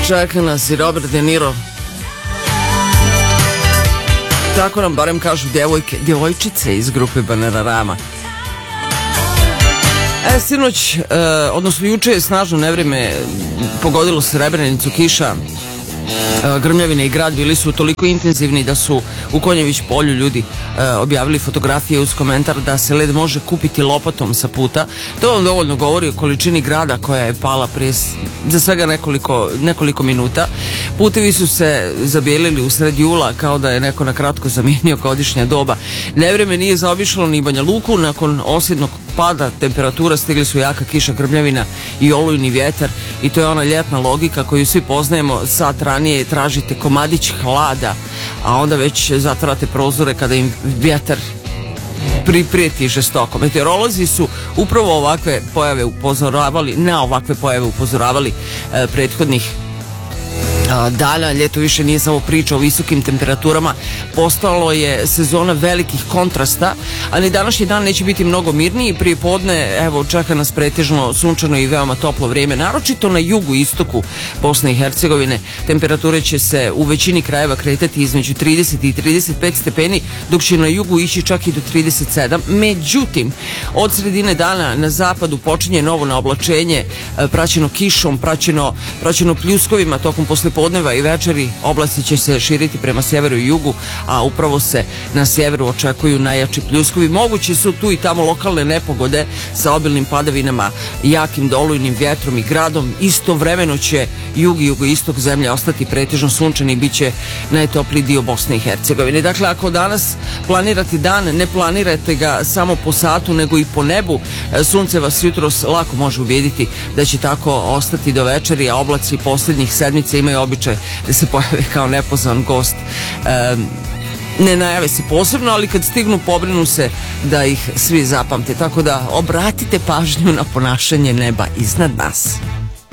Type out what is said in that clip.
Čeka nas i Robert De Niro. Tako nam barem kažu djevojčice iz grupe Bananarama. Sinoć, odnosno juče je snažno nevrijeme pogodilo Srebrenicu, kiša, grmljavine i grad bili su toliko intenzivni da su u Konjević polju ljudi objavili fotografije uz komentar da se led može kupiti lopatom sa puta. To vam dovoljno govori o količini grada koja je pala prije za svega nekoliko minuta. Putevi su se zabijelili u sred jula kao da je neko na kratko zamijenio godišnja doba. Nevrijeme nije zaobišlo ni Banja Luku. Nakon osjednog pada temperatura stigli su jaka kiša, grmljavina i olujni vjetar, i to je ona ljetna logika koju svi poznajemo. Sat ranije tražite komadić hlada, a onda već zatvarate prozore kada im vjetar prijeti žestoko. Meteorolozi su upravo ovakve pojave upozoravali prethodnih dana. Ljeto više nije samo priča o visokim temperaturama, postalo je sezona velikih kontrasta, ali današnji dan neće biti mnogo mirniji. Prije podne, evo, čeka nas pretežno sunčano i veoma toplo vrijeme, naročito na jugu istoku Bosne i Hercegovine. Temperature će se u većini krajeva kretati između 30 i 35 stepeni, dok će na jugu ići čak i do 37. Međutim, od sredine dana na zapadu počinje novo naoblačenje, praćeno kišom, praćeno pljuskovima. Tokom poslijepodneva i večeri oblaci će se širiti prema sjeveru i jugu, a upravo se na sjeveru očekuju najjači pljuskovi. Moguće su tu i tamo lokalne nepogode sa obilnim padavinama, jakim olujnim vjetrom i gradom. Istovremeno će jug i jugoistok zemlje ostati pretežno sunčani i bit će najtopliji dio Bosne i Hercegovine. Dakle, ako danas planirate dan, ne planirate ga samo po satu nego i po nebu. Sunce vas jutros lako može ubijediti da će tako ostati do večeri, a oblaci posljednjih sedmica imaju običaj da se pojave kao nepozvan gost. Ne najave se posebno, ali kad stignu pobrinu se da ih svi zapamte. Tako da obratite pažnju na ponašanje neba iznad nas.